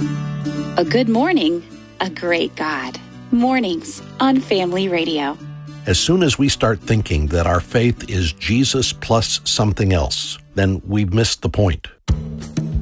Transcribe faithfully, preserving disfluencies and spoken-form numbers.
A good morning, a great God. Mornings on Family Radio. As soon as we start thinking that our faith is Jesus plus something else, then we've missed the point.